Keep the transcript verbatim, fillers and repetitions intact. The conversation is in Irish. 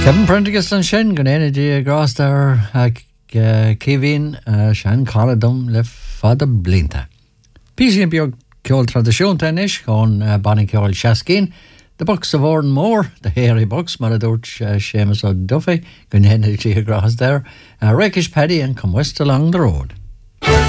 Kevin Prendergast an sin go éanaidí grás ar céhín sean caladum le fada blinta. Písí an beag ceol tradiisiúnta inis chun banna ceol seascín, the Bucks of Oran Moore, the hairy Bucks, mar a dúirt Seamus ó Duffy go éanaidí grás there, Rakish Paddy and come west along the road.